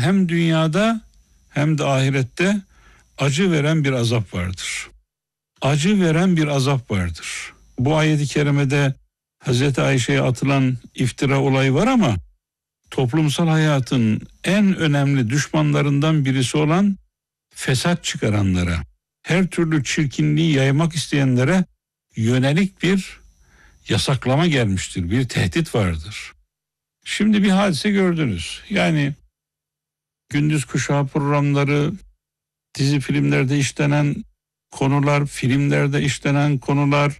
hem dünyada hem de ahirette acı veren bir azap vardır. Acı veren bir azap vardır. Bu ayet-i kerimede Hazreti Ayşe'ye atılan iftira olayı var ama toplumsal hayatın en önemli düşmanlarından birisi olan fesat çıkaranlara, her türlü çirkinliği yaymak isteyenlere yönelik bir yasaklama gelmiştir, bir tehdit vardır. Şimdi bir hadise gördünüz. Yani gündüz kuşağı programları, dizi filmlerde işlenen konular, filmlerde işlenen konular,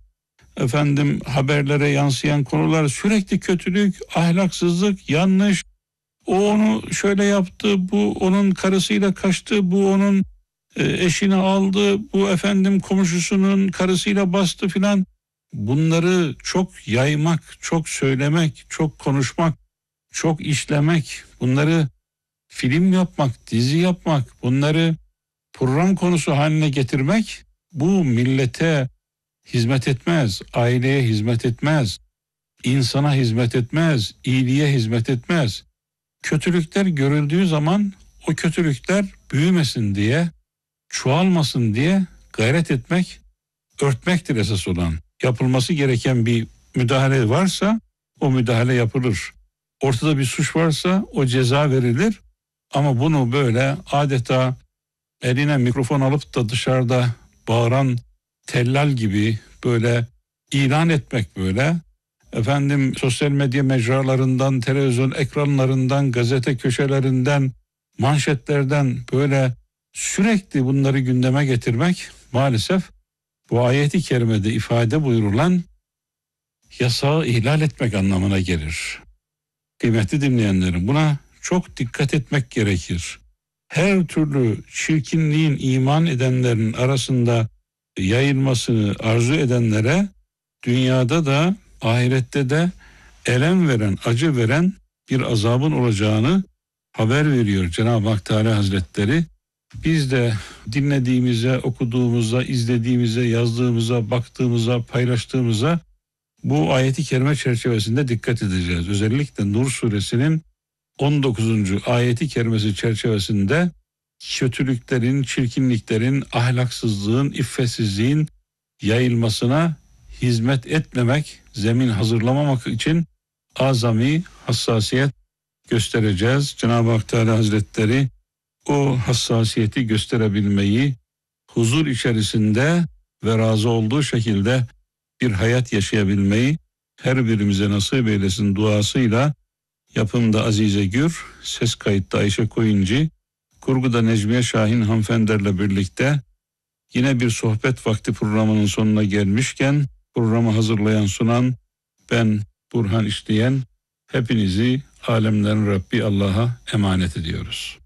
haberlere yansıyan konular sürekli kötülük, ahlaksızlık, yanlış. O onu şöyle yaptı, bu onun karısıyla kaçtı, bu onun eşini aldı, bu komşusunun karısıyla bastı filan. Bunları çok yaymak, çok söylemek, çok konuşmak, çok işlemek, bunları film yapmak, dizi yapmak, bunları program konusu haline getirmek bu millete hizmet etmez, aileye hizmet etmez, insana hizmet etmez, iyiliğe hizmet etmez. Kötülükler görüldüğü zaman o kötülükler büyümesin diye, çoğalmasın diye gayret etmek, örtmektir esas olan. Yapılması gereken bir müdahale varsa o müdahale yapılır. Ortada bir suç varsa o ceza verilir. Ama bunu böyle adeta eline mikrofon alıp da dışarıda bağıran tellal gibi böyle ilan etmek böyle. Sosyal medya mecralarından, televizyon ekranlarından, gazete köşelerinden, manşetlerden böyle sürekli bunları gündeme getirmek maalesef bu ayet-i kerimede ifade buyurulan yasağı ihlal etmek anlamına gelir. Kıymetli dinleyenlerim, buna çok dikkat etmek gerekir. Her türlü çirkinliğin iman edenlerin arasında yayılmasını arzu edenlere dünyada da ahirette de elem veren, acı veren bir azabın olacağını haber veriyor Cenab-ı Hak Teala Hazretleri. Biz de dinlediğimize, okuduğumuza, izlediğimize, yazdığımıza, baktığımıza, paylaştığımıza bu ayeti kerime çerçevesinde dikkat edeceğiz. Özellikle Nur suresinin 19. ayeti kerimesi çerçevesinde kötülüklerin, çirkinliklerin, ahlaksızlığın, iffetsizliğin yayılmasına hizmet etmemek, zemin hazırlamamak için azami hassasiyet göstereceğiz. Cenab-ı Hak Teala Hazretleri o hassasiyeti gösterebilmeyi, huzur içerisinde ve razı olduğu şekilde bir hayat yaşayabilmeyi her birimize nasip eylesin duasıyla. Yapımda Azize Gür, ses kayıtta Ayşe Koyuncu, kurguda Necmiye Şahin hanımefendilerle birlikte yine bir sohbet vakti programının sonuna gelmişken programı hazırlayan sunan ben Burhan İşleyen, hepinizi alemlerin Rabbi Allah'a emanet ediyoruz.